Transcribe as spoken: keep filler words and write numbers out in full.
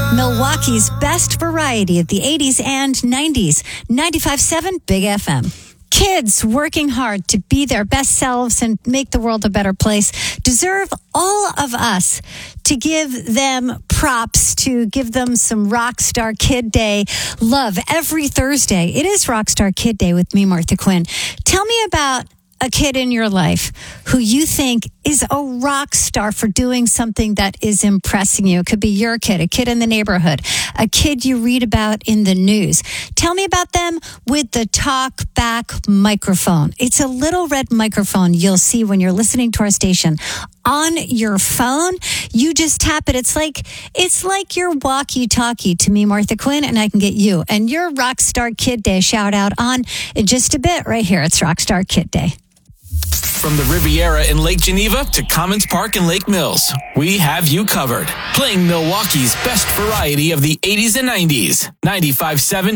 Milwaukee's best variety of the eighties and nineties. ninety-five point seven Big F M. Kids working hard to be their best selves and make the world a better place deserve all of us to give them props, to give them some Rockstar Kid Day love every Thursday. It is Rockstar Kid Day with me, Martha Quinn. Tell me about a kid in your life who you think is a rock star for doing something that is impressing you. It could be your kid, a kid in the neighborhood, a kid you read about in the news. Tell me about them with the Talk Back microphone. It's a little red microphone you'll see when you're listening to our station on your phone. You just tap it. It's like it's like your walkie-talkie to me, Martha Quinn, and I can get you and your Rockstar Kid Day shout out on in just a bit right here. It's Rockstar Kid Day. From the Riviera in Lake Geneva to Commons Park in Lake Mills, we have you covered. Playing Milwaukee's best variety of the eighties and nineties. ninety-five point seven